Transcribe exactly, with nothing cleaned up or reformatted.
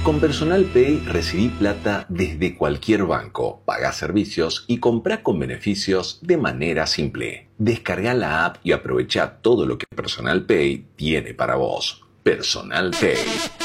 Con Personal Pay recibí plata desde cualquier banco, pagá servicios y comprá con beneficios de manera simple. Descarga la app y aprovecha todo lo que Personal Pay tiene para vos. Personal Pay.